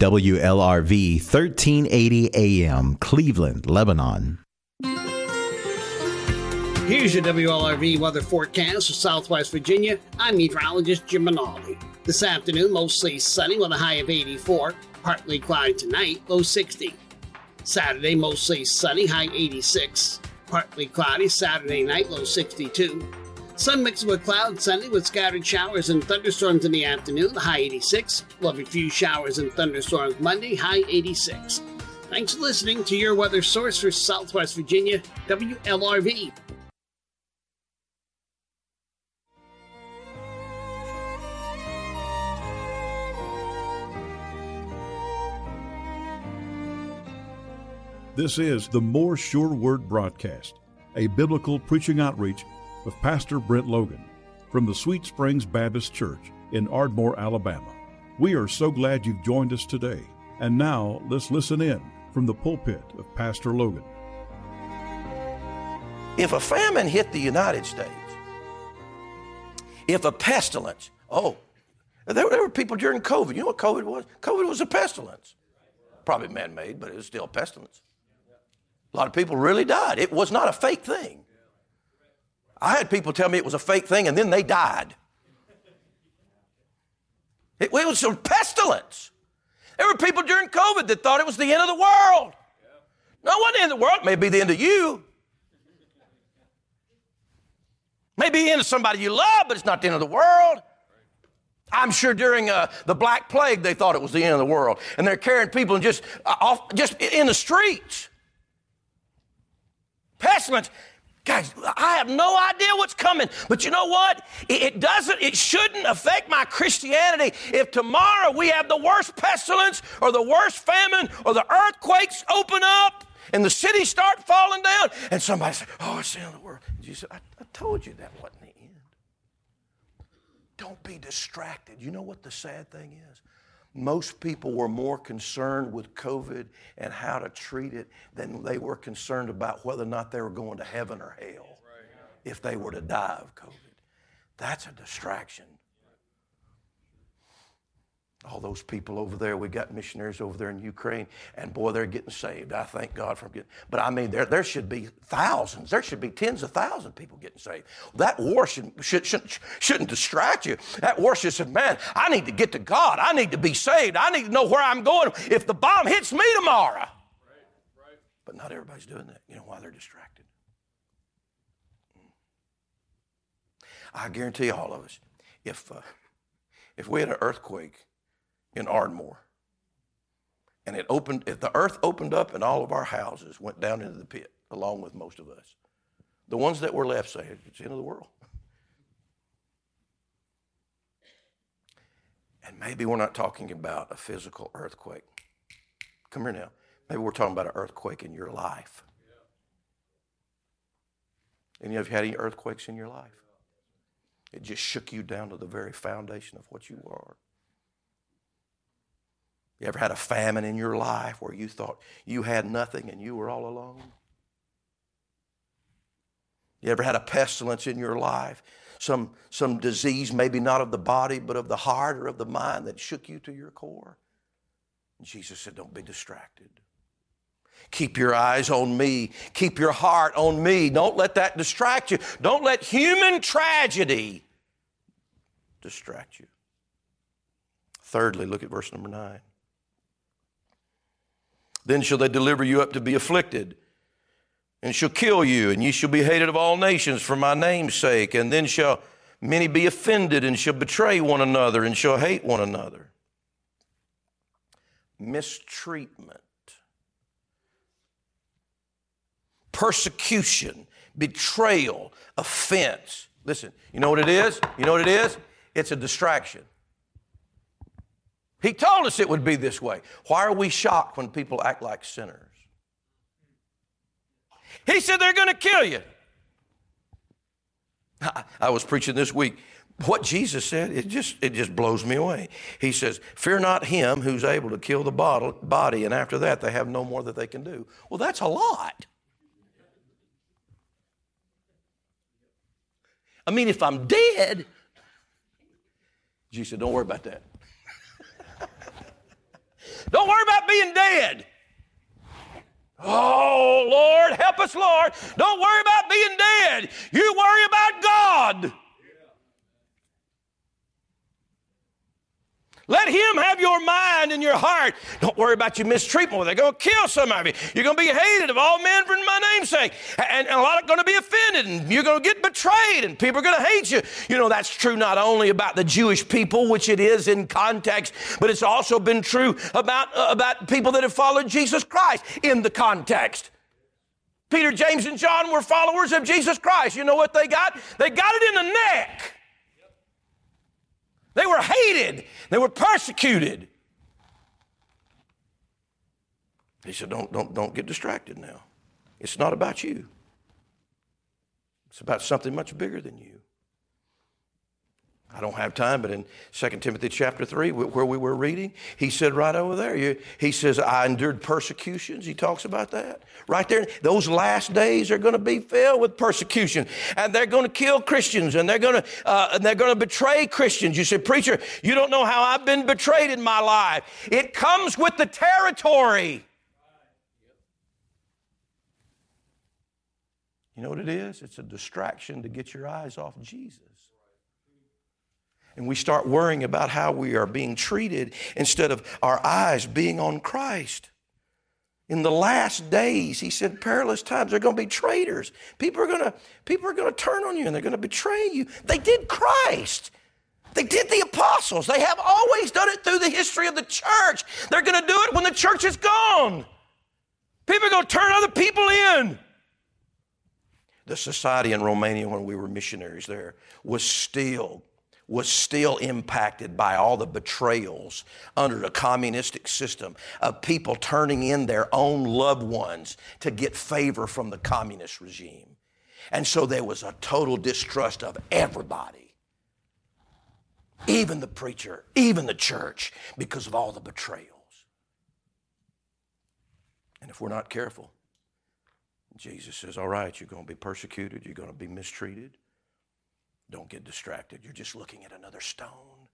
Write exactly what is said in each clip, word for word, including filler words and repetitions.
W L R V thirteen eighty A M, Cleveland, Lebanon. Here's your W L R V weather forecast for Southwest Virginia. I'm meteorologist Jim Minaldi. This afternoon, mostly sunny with a high of eighty-four. Partly cloudy tonight, low sixty. Saturday, mostly sunny, high eighty-six. Partly cloudy Saturday night, low sixty-two. Sun mixed with clouds Sunday with scattered showers and thunderstorms in the afternoon, high eighty-six. We'll have a few showers and thunderstorms Monday, high eighty-six. Thanks for listening to your weather source for Southwest Virginia, W L R V. This is the More Sure Word broadcast, a biblical preaching outreach of Pastor Brent Logan from the Sweet Springs Baptist Church in Ardmore, Alabama. We are so glad you've joined us today. And now let's listen in from the pulpit of Pastor Logan. If a famine hit the United States, if a pestilence, oh, there, there were people during COVID. You know what COVID was? COVID was a pestilence. Probably man-made, but it was still a pestilence. A lot of people really died. It was not a fake thing. I had people tell me it was a fake thing, and then they died. It, it was a pestilence. There were people during COVID that thought it was the end of the world. No, it wasn't the end of the world. It may be the end of you. Maybe the end of somebody you love, but it's not the end of the world. I'm sure during uh, the Black Plague, they thought it was the end of the world. And they're carrying people and just, uh, off, just in the streets. Pestilence. Guys, I have no idea what's coming, but you know what? It doesn't, it shouldn't affect my Christianity if tomorrow we have the worst pestilence or the worst famine or the earthquakes open up and the cities start falling down and somebody says, oh, it's the end of the world. And you say, I, I told you that wasn't the end. Don't be distracted. You know what the sad thing is? Most people were more concerned with COVID and how to treat it than they were concerned about whether or not they were going to heaven or hell if they were to die of COVID. That's a distraction. All those people over there, we got missionaries over there in Ukraine, and boy, they're getting saved. I thank God for getting, but I mean, there, there should be thousands, there should be tens of thousands of people getting saved. That war should, should, shouldn't, shouldn't distract you. That war should say, man, I need to get to God. I need to be saved. I need to know where I'm going if the bomb hits me tomorrow. Right, right. But not everybody's doing that. You know why? They're distracted. I guarantee all of us, if, uh, if we had an earthquake in Ardmore, and it opened, if the earth opened up and all of our houses went down into the pit, along with most of us, the ones that were left say, it's the end of the world. And maybe we're not talking about a physical earthquake. Come here now. Maybe we're talking about an earthquake in your life. Any of you had any earthquakes in your life? It just shook you down to the very foundation of what you are. You ever had a famine in your life where you thought you had nothing and you were all alone? You ever had a pestilence in your life? Some, some disease, maybe not of the body, but of the heart or of the mind that shook you to your core? And Jesus said, don't be distracted. Keep your eyes on me. Keep your heart on me. Don't let that distract you. Don't let human tragedy distract you. Thirdly, look at verse number nine. Then shall they deliver you up to be afflicted, and shall kill you, and ye shall be hated of all nations for my name's sake. And then shall many be offended, and shall betray one another, and shall hate one another. Mistreatment, persecution, betrayal, offense. Listen, you know what it is? You know what it is? It's a distraction. He told us it would be this way. Why are we shocked when people act like sinners? He said they're going to kill you. I, I was preaching this week. What Jesus said, it just, it just blows me away. He says, fear not him who's able to kill the body, and after that they have no more that they can do. Well, that's a lot. I mean, if I'm dead, Jesus said, don't worry about that. Don't worry about being dead. Oh, Lord, help us, Lord. Don't worry about being dead. You worry about God. Let Him have your mind and your heart. Don't worry about your mistreatment. Well, they're going to kill some of you. You're going to be hated of all men for my name's sake. And, and a lot are going to be offended, and you're going to get betrayed, and people are going to hate you. You know, that's true not only about the Jewish people, which it is in context, but it's also been true about, uh, about people that have followed Jesus Christ in the context. Peter, James, and John were followers of Jesus Christ. You know what they got? They got it in the neck. They were hated. They were persecuted. He said, don't, don't, don't get distracted now. It's not about you. It's about something much bigger than you. I don't have time, but in Second Timothy chapter three, where we were reading, he said right over there, he says, I endured persecutions. He talks about that. Right there, those last days are going to be filled with persecution. And they're going to kill Christians, and they're going to uh, and they're going to betray Christians. You say, preacher, you don't know how I've been betrayed in my life. It comes with the territory. You know what it is? It's a distraction to get your eyes off Jesus. And we start worrying about how we are being treated instead of our eyes being on Christ. In the last days, he said, perilous times, they're going to be traitors. People are going to, people are going to turn on you and they're going to betray you. They did Christ. They did the apostles. They have always done it through the history of the church. They're going to do it when the church is gone. People are going to turn other people in. The society in Romania when we were missionaries there was still was still impacted by all the betrayals under the communistic system of people turning in their own loved ones to get favor from the communist regime. And so there was a total distrust of everybody, even the preacher, even the church, because of all the betrayals. And if we're not careful, Jesus says, all right, you're going to be persecuted, you're going to be mistreated. Don't get distracted. You're just looking at another stone.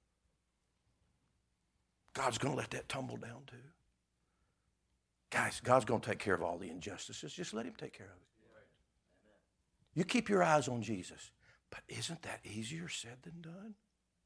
God's going to let that tumble down too. Guys, God's going to take care of all the injustices. Just let Him take care of it. You keep your eyes on Jesus. But isn't that easier said than done?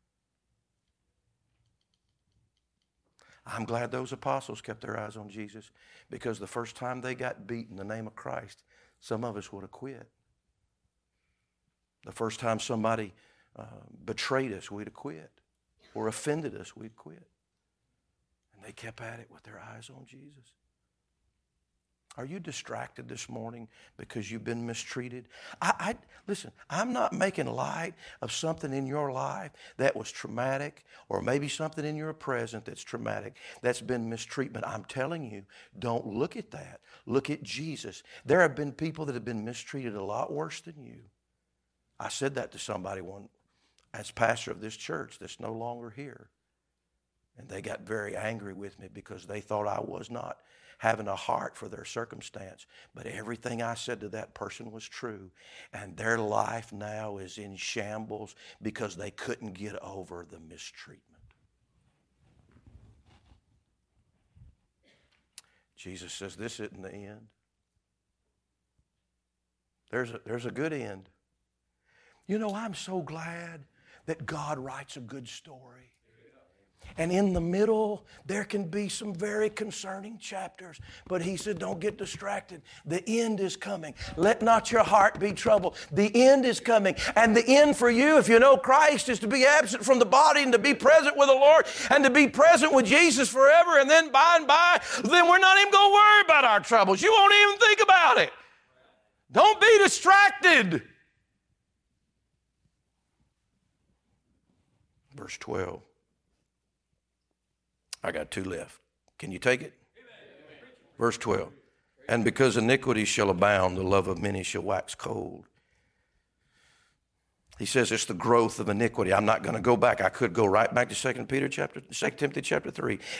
I'm glad those apostles kept their eyes on Jesus, because the first time they got beat in the name of Christ, some of us would have quit. The first time somebody uh, betrayed us, we'd have quit. Or offended us, we'd quit. And they kept at it with their eyes on Jesus. Are you distracted this morning because you've been mistreated? I, I listen, I'm not making light of something in your life that was traumatic, or maybe something in your present that's traumatic, that's been mistreatment. I'm telling you, don't look at that. Look at Jesus. There have been people that have been mistreated a lot worse than you. I said that to somebody one as pastor of this church that's no longer here. And they got very angry with me because they thought I was not having a heart for their circumstance. But everything I said to that person was true. And their life now is in shambles because they couldn't get over the mistreatment. Jesus says this isn't the end. There's a, there's a good end. You know, I'm so glad that God writes a good story. And in the middle, there can be some very concerning chapters. But He said, don't get distracted. The end is coming. Let not your heart be troubled. The end is coming. And the end for you, if you know Christ, is to be absent from the body and to be present with the Lord and to be present with Jesus forever. And then by and by, then we're not even going to worry about our troubles. You won't even think about it. Don't be distracted. Verse twelve. I got two left. Can you take it? Amen. Verse twelve. And because iniquity shall abound, the love of many shall wax cold. He says it's the growth of iniquity. I'm not going to go back. I could go right back to Second Peter chapter, Second Timothy chapter three.